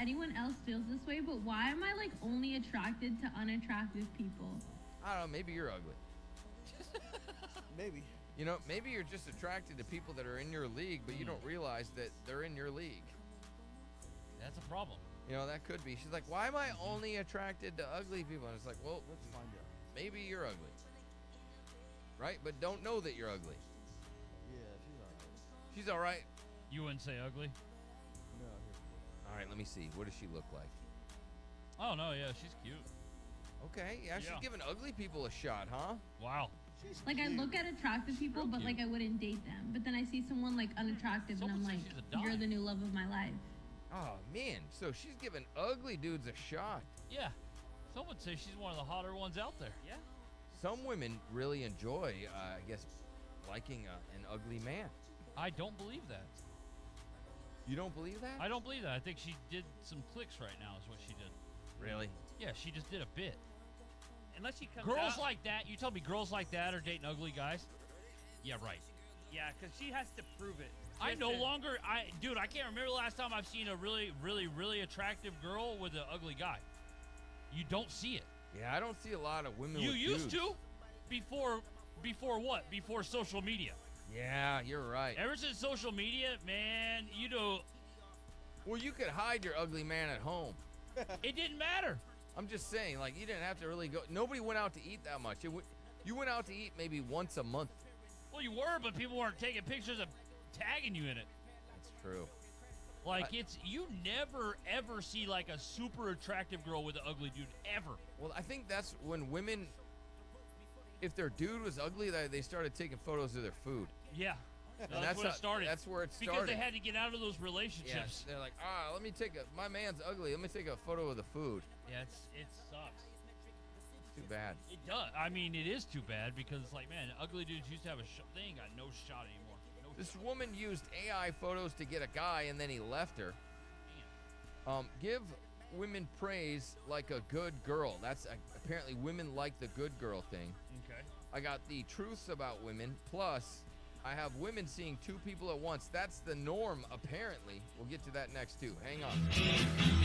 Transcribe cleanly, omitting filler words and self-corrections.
anyone else feels this way, but why am I like only attracted to unattractive people? I don't know. Maybe you're ugly. Maybe. You know, maybe you're just attracted to people that are in your league, but you don't realize that they're in your league. That's a problem. You know, that could be. She's like, why am I only attracted to ugly people? And it's like, well, Let's find out. maybe you're ugly. Right? But don't know that you're ugly. Yeah, she's alright. She's all right. You wouldn't say ugly? No, here. All right, let me see. What does she look like? Oh, no, yeah, she's cute. Okay, yeah, she's Yeah. giving ugly people a shot, huh? Wow. She's Like I cute. look at attractive people, Real but like cute. I wouldn't date them. But then I see someone like unattractive, Someone and I'm says like, she's a dime. you're the new love of my life. Oh, man. So she's giving ugly dudes a shot. Yeah. Some would say she's one of the hotter ones out there. Yeah. Some women really enjoy, I guess, liking an ugly man. I don't believe that. You don't believe that? I don't believe that. I think she did some clicks right now is what she did. Really? Yeah, she just did a bit. Unless she comes Girls out. like that, you tell me girls like that are dating ugly guys? Yeah, right. Yeah, because she has to prove it. She I has no to- longer, dude, I can't remember the last time I've seen a really, really, really attractive girl with an ugly guy. You don't see it. Yeah, I don't see a lot of women You with used dudes. to before what? Before social media. Yeah, you're right. Ever since social media, man, you know, Well, you could hide your ugly man at home. it didn't matter. I'm just saying, like, you didn't have to really go. Nobody went out to eat that much. You went out to eat maybe once a month. Well, you were, but people weren't taking pictures of tagging you in it. That's true. Like, you never, ever see, like, a super attractive girl with an ugly dude, ever. Well, I think that's when women, if their dude was ugly, they started taking photos of their food. Yeah. And That's what it started. That's where it Because started. they had to get out of those relationships. Yes, they're like, let me take my man's ugly. Let me take a photo of the food. Yeah, it sucks. Too bad. It does. I mean, it is too bad because it's like, man, ugly dudes used to have a shot. They ain't got no shot anymore. No This shot. woman used AI photos to get a guy, and then he left her. Give women praise like a good girl. That's apparently women like the good girl thing. Okay. I got the truths about women. Plus, I have women seeing two people at once. That's the norm, apparently. We'll get to that next, too. Hang on.